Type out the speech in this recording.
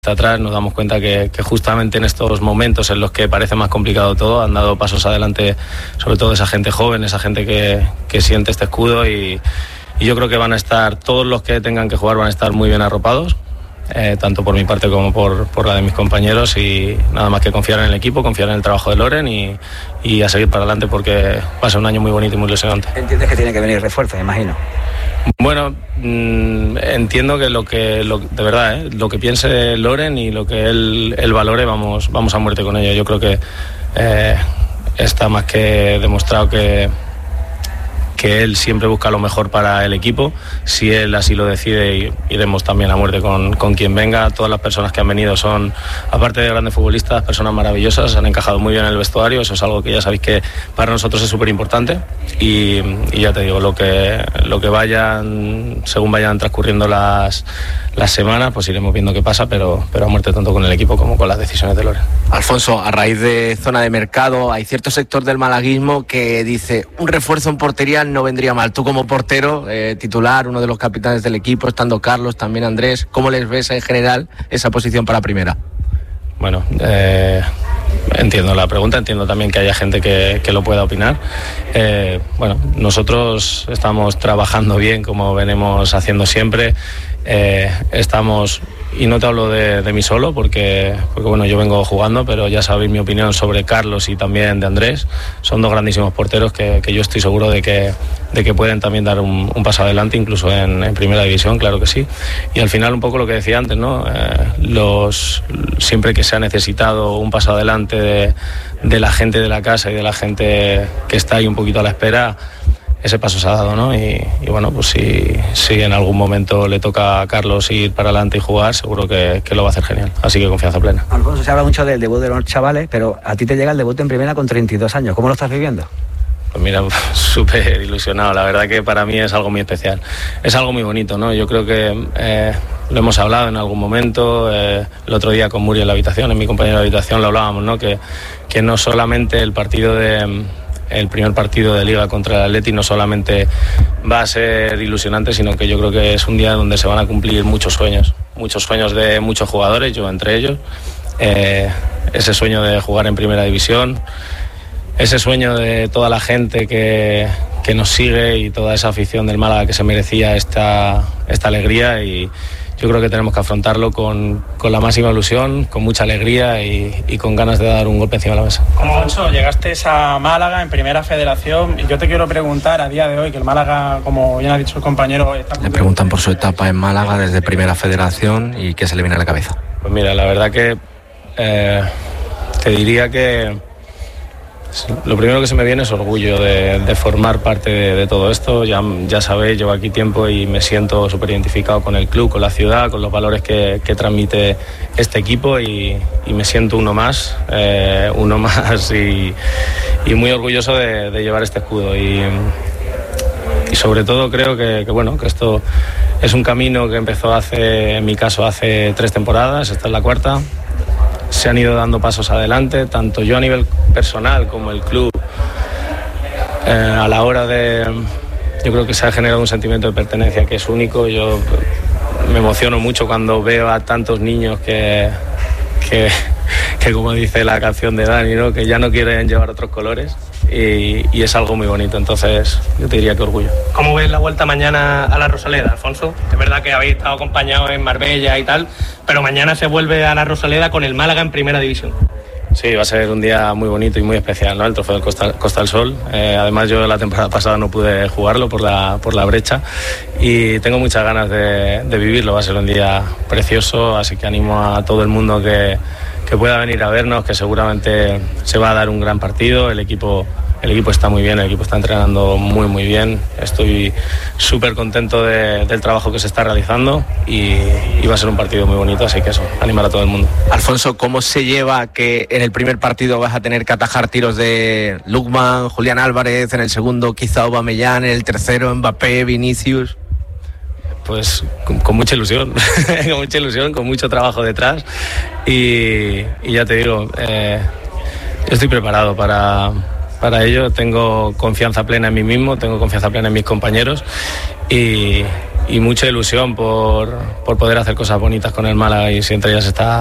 atrás nos damos cuenta que justamente en estos momentos en los que parece más complicado todo han dado pasos adelante, sobre todo esa gente joven, esa gente que siente este escudo y yo creo que van a estar, todos los que tengan que jugar van a estar muy bien arropados, tanto por mi parte como por la de mis compañeros, y nada más que confiar en el equipo, confiar en el trabajo de Loren y a seguir para adelante porque va a ser un año muy bonito y muy ilusionante. ¿Entiendes que tiene que venir refuerzo, me imagino? Bueno, entiendo que de verdad, lo que piense Loren y lo que él valore, vamos a muerte con ello. Yo creo que está más que demostrado que él siempre busca lo mejor para el equipo. Si él así lo decide, iremos también a muerte con quien venga. Todas las personas que han venido son, aparte de grandes futbolistas, personas maravillosas, han encajado muy bien en el vestuario. Eso es algo que ya sabéis que para nosotros es súper importante y ya te digo, lo que vayan, según vayan transcurriendo las semanas, pues iremos viendo qué pasa, pero a muerte tanto con el equipo como con las decisiones de Loren. Alfonso, a raíz de zona de mercado, hay cierto sector del malaguismo que dice un refuerzo en portería no vendría mal. Tú como portero, titular, uno de los capitanes del equipo, estando Carlos, también Andrés, ¿cómo les ves en general esa posición para primera? Bueno, entiendo la pregunta, entiendo también que haya gente que lo pueda opinar. Bueno, nosotros estamos trabajando bien como venimos haciendo siempre. Estamos, y no te hablo de mí solo porque bueno, yo vengo jugando, pero ya sabéis mi opinión sobre Carlos y también de Andrés. Son dos grandísimos porteros que yo estoy seguro de que pueden también dar un paso adelante, incluso en primera división, claro que sí. Y al final un poco lo que decía antes, ¿no? Siempre que se ha necesitado un paso adelante de la gente de la casa y de la gente que está ahí un poquito a la espera, ese paso se ha dado, ¿no? Y bueno, pues si en algún momento le toca a Carlos ir para adelante y jugar, seguro que lo va a hacer genial. Así que confianza plena. Alfonso, se habla mucho del debut de los chavales, pero a ti te llega el debut en primera con 32 años. ¿Cómo lo estás viviendo? Pues mira, súper ilusionado. La verdad que para mí es algo muy especial. Es algo muy bonito, ¿no? Yo creo que lo hemos hablado en algún momento. El otro día con Muri en la habitación, en mi compañero de habitación, lo hablábamos, ¿no? Que no solamente el primer partido de Liga contra el Atleti no solamente va a ser ilusionante, sino que yo creo que es un día donde se van a cumplir muchos sueños de muchos jugadores, yo entre ellos. Ese sueño de jugar en primera división, ese sueño de toda la gente que nos sigue y toda esa afición del Málaga que se merecía esta alegría, y yo creo que tenemos que afrontarlo con la máxima ilusión, con mucha alegría y con ganas de dar un golpe encima de la mesa. Alfonso, llegaste a Málaga en Primera Federación y yo te quiero preguntar a día de hoy, que el Málaga, como bien ha dicho el compañero... Le preguntan por su etapa en Málaga desde Primera Federación y qué se le viene a la cabeza. Pues mira, la verdad que te diría que lo primero que se me viene es orgullo de formar parte de todo esto. Ya sabéis, llevo aquí tiempo y me siento súper identificado con el club, con la ciudad, con los valores que transmite este equipo y me siento uno más y muy orgulloso de llevar este escudo y sobre todo creo que esto es un camino que empezó en mi caso hace 3 temporadas, esta es la 4ª. Se han ido dando pasos adelante, tanto yo a nivel personal como el club. A la hora yo creo que se ha generado un sentimiento de pertenencia que es único. Yo me emociono mucho cuando veo a tantos niños que como dice la canción de Dani, ¿no? Que ya no quieren llevar otros colores y es algo muy bonito. Entonces yo te diría que orgullo. ¿Cómo ves la vuelta mañana a la Rosaleda, Alfonso? Es verdad que habéis estado acompañados en Marbella y tal, pero mañana se vuelve a la Rosaleda con el Málaga en Primera División. Sí, va a ser un día muy bonito y muy especial, ¿no? El trofeo del Costa del Sol. Además yo la temporada pasada no pude jugarlo por la brecha y tengo muchas ganas de vivirlo. Va a ser un día precioso, así que animo a todo el mundo que pueda venir a vernos, que seguramente se va a dar un gran partido. El equipo está muy bien, el equipo está entrenando muy muy bien. Estoy súper contento del trabajo que se está realizando y va a ser un partido muy bonito, así que eso, animar a todo el mundo. Alfonso, ¿cómo se lleva que en el primer partido vas a tener que atajar tiros de Lookman, Julián Álvarez, en el segundo quizá Aubameyang, en el tercero Mbappé, Vinicius? Pues con mucha ilusión, con mucho trabajo detrás y ya te digo, estoy preparado para ello. Tengo confianza plena en mí mismo, tengo confianza plena en mis compañeros y mucha ilusión por poder hacer cosas bonitas con el Málaga, y si entre ellas está